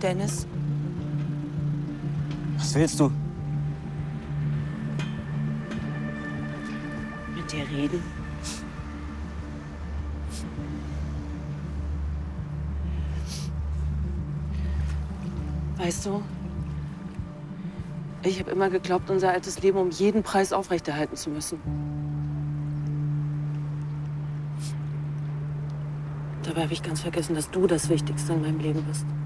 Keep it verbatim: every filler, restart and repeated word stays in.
Dennis? Was willst du? Mit dir reden? Weißt du, ich habe immer geglaubt, unser altes Leben um jeden Preis aufrechterhalten zu müssen. Dabei habe ich ganz vergessen, dass du das Wichtigste in meinem Leben bist.